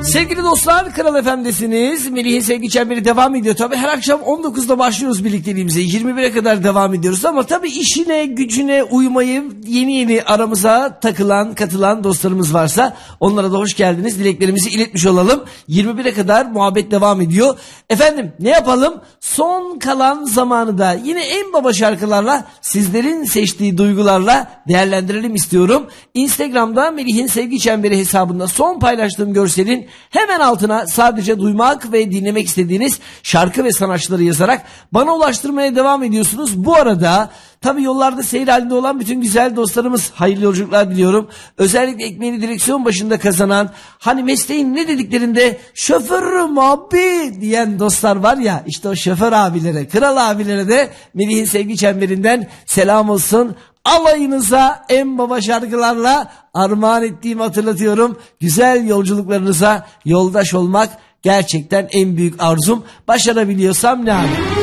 Sevgili dostlar, Kral FM'desiniz. Melih'in Sevgi Çemberi devam ediyor. Tabii her akşam 19'da başlıyoruz birlikteliğimize. 21'e kadar devam ediyoruz ama tabii işine, gücüne uymayı yeni aramıza katılan dostlarımız varsa onlara da hoş geldiniz. Dileklerimizi iletmiş olalım. 21'e kadar muhabbet devam ediyor. Efendim ne yapalım? Son kalan zamanı da yine en baba şarkılarla, sizlerin seçtiği duygularla değerlendirelim istiyorum. Instagram'da Melih'in Sevgi Çemberi hesabında son paylaştığım görselin hemen altına sadece duymak ve dinlemek istediğiniz şarkı ve sanatçıları yazarak bana ulaştırmaya devam ediyorsunuz. Bu arada tabii yollarda seyir halinde olan bütün güzel dostlarımız, hayırlı yolculuklar diliyorum. Özellikle ekmeğini direksiyon başında kazanan, hani mesleğin ne dediklerinde şoförüm abi diyen dostlar var ya, işte o şoför abilere, kral abilere de Melih'in Sevgi Çemberinden selam olsun. Alayınıza en baba şarkılarla armağan ettiğimi hatırlatıyorum. Güzel yolculuklarınıza yoldaş olmak gerçekten en büyük arzum. Başarabiliyorsam ne ala.